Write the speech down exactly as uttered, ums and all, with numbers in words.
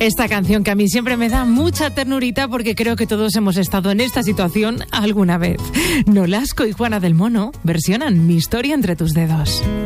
Esta canción que a mí siempre me da mucha ternurita porque creo que todos hemos estado en esta situación alguna vez. Nolasco y Juana del Mono versionan Mi historia entre tus dedos.